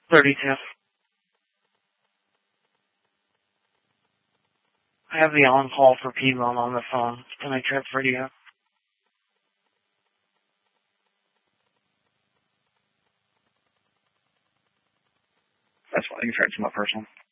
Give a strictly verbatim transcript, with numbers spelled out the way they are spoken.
thirty-two. I have the on-call for P-Bone on the phone. Can I transfer to you? That's fine. You can transfer to my personal.